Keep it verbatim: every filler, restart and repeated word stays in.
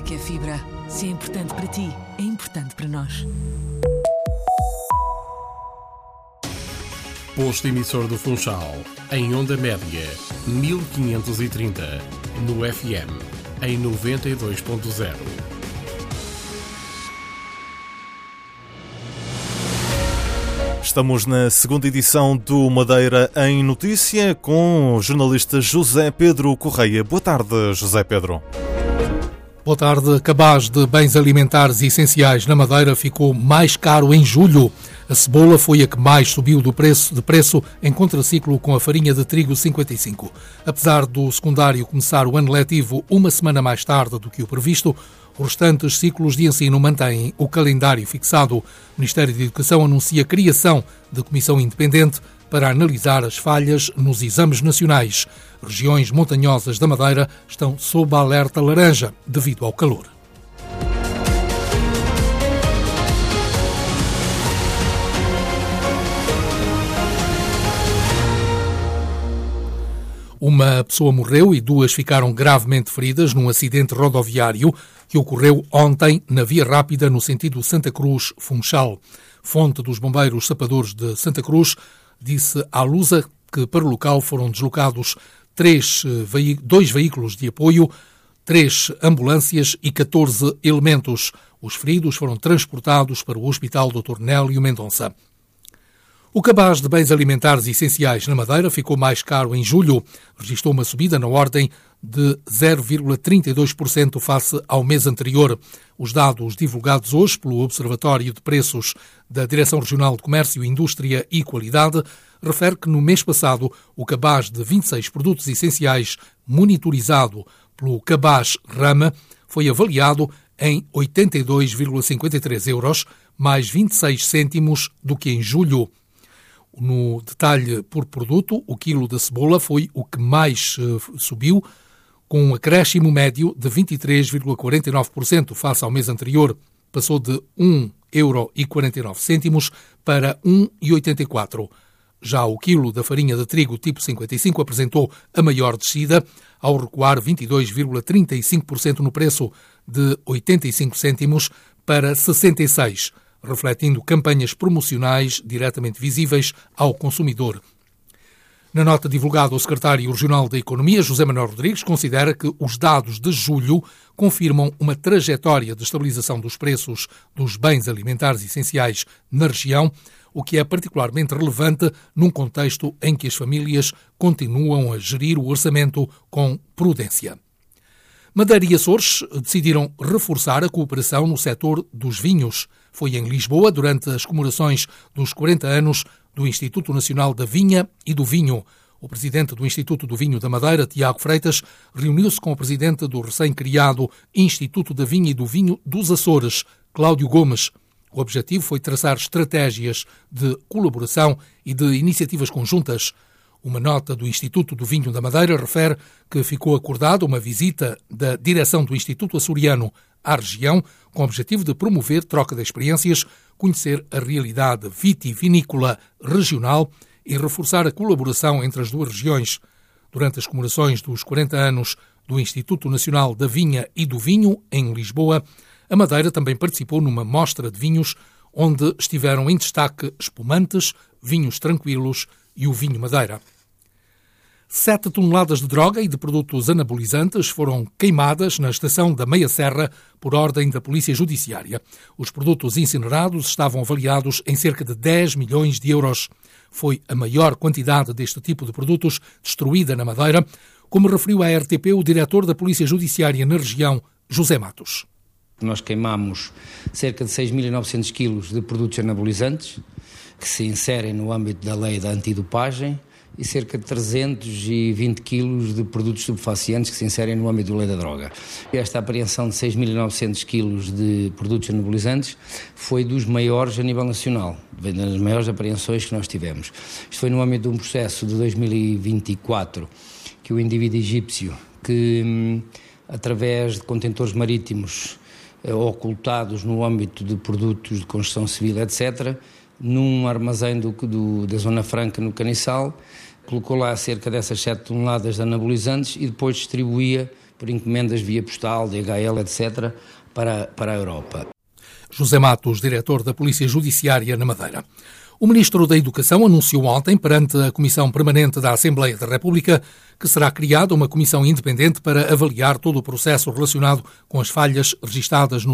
que é fibra. Se é importante para ti, é importante para nós. Posto emissor do Funchal, em onda média, mil quinhentos e trinta, no F M, em noventa e dois ponto zero. Estamos na segunda edição do Madeira em Notícia com o jornalista José Pedro Correia. Boa tarde, José Pedro. Boa tarde. Cabaz de bens alimentares e essenciais na Madeira ficou mais caro em julho. A cebola foi a que mais subiu do preço, de preço em contraciclo com a farinha de trigo cinquenta e cinco. Apesar do secundário começar o ano letivo uma semana mais tarde do que o previsto, os restantes ciclos de ensino mantêm o calendário fixado. O Ministério da Educação anuncia a criação de comissão independente para analisar as falhas nos exames nacionais. Regiões montanhosas da Madeira estão sob alerta laranja devido ao calor. Uma pessoa morreu e duas ficaram gravemente feridas num acidente rodoviário que ocorreu ontem na Via Rápida no sentido Santa Cruz-Funchal. Fonte dos bombeiros sapadores de Santa Cruz disse à Lusa que para o local foram deslocados três, dois veículos de apoio, três ambulâncias e catorze elementos. Os feridos foram transportados para o Hospital doutor Nélio Mendonça. O cabaz de bens alimentares essenciais na Madeira ficou mais caro em julho. Registrou uma subida na ordem de zero vírgula trinta e dois por cento face ao mês anterior. Os dados divulgados hoje pelo Observatório de Preços da Direção Regional de Comércio, Indústria e Qualidade refere que no mês passado o cabaz de vinte e seis produtos essenciais monitorizado pelo cabaz Rama foi avaliado em oitenta e dois vírgula cinquenta e três euros, mais vinte e seis cêntimos do que em julho. No detalhe por produto, o quilo de cebola foi o que mais uh, subiu, com um acréscimo médio de vinte e três vírgula quarenta e nove por cento face ao mês anterior. Passou de um euro e quarenta e nove cêntimos para um euro e oitenta e quatro. Já o quilo da farinha de trigo tipo cinquenta e cinco apresentou a maior descida, ao recuar vinte e dois vírgula trinta e cinco por cento no preço, de oitenta e cinco cêntimos para sessenta e seis, refletindo campanhas promocionais diretamente visíveis ao consumidor. Na nota divulgada, o secretário regional da Economia, José Manuel Rodrigues, considera que os dados de julho confirmam uma trajetória de estabilização dos preços dos bens alimentares essenciais na região, o que é particularmente relevante num contexto em que as famílias continuam a gerir o orçamento com prudência. Madeira e Açores decidiram reforçar a cooperação no setor dos vinhos. Foi em Lisboa, durante as comemorações dos quarenta anos do Instituto Nacional da Vinha e do Vinho. O presidente do Instituto do Vinho da Madeira, Tiago Freitas, reuniu-se com o presidente do recém-criado Instituto da Vinha e do Vinho dos Açores, Cláudio Gomes. O objetivo foi traçar estratégias de colaboração e de iniciativas conjuntas. Uma nota do Instituto do Vinho da Madeira refere que ficou acordada uma visita da direção do Instituto Açoriano à região, com o objetivo de promover troca de experiências, conhecer a realidade vitivinícola regional e reforçar a colaboração entre as duas regiões. Durante as comemorações dos quarenta anos do Instituto Nacional da Vinha e do Vinho, em Lisboa, a Madeira também participou numa mostra de vinhos, onde estiveram em destaque espumantes, vinhos tranquilos e o vinho Madeira. Sete toneladas de droga e de produtos anabolizantes foram queimadas na estação da Meia Serra por ordem da Polícia Judiciária. Os produtos incinerados estavam avaliados em cerca de dez milhões de euros. Foi a maior quantidade deste tipo de produtos destruída na Madeira, como referiu à R T P o diretor da Polícia Judiciária na região, José Matos. Nós queimamos cerca de seis mil e novecentos quilos de produtos anabolizantes que se inserem no âmbito da lei da antidopagem e cerca de trezentos e vinte quilos de produtos estupefacientes que se inserem no âmbito da lei da droga. Esta apreensão de seis mil e novecentos quilos de produtos anabolizantes foi dos maiores a nível nacional, das maiores apreensões que nós tivemos. Isto foi no âmbito de um processo de dois mil e vinte e quatro que o indivíduo egípcio, que através de contentores marítimos ocultados no âmbito de produtos de construção civil, etcétera, num armazém do, do, da Zona Franca, no Caniçal, colocou lá cerca dessas sete toneladas de anabolizantes e depois distribuía por encomendas via postal, D H L, etcétera, para, para a Europa. José Matos, diretor da Polícia Judiciária na Madeira. O Ministro da Educação anunciou ontem, perante a Comissão Permanente da Assembleia da República, que será criada uma comissão independente para avaliar todo o processo relacionado com as falhas registadas no